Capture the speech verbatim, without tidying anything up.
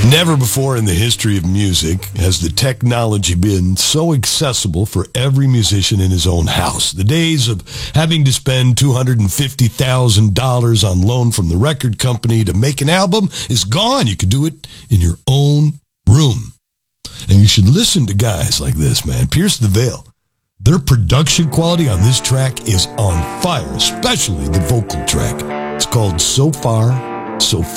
Never before in the history of music has the technology been so accessible for every musician in his own house. The days of having to spend two hundred fifty thousand dollars on loan from the record company to make an album is gone. You can do it in your own room. And you should listen to guys like this, man. Pierce the Veil. Their production quality on this track is on fire, especially the vocal track. It's called So Far, So Far.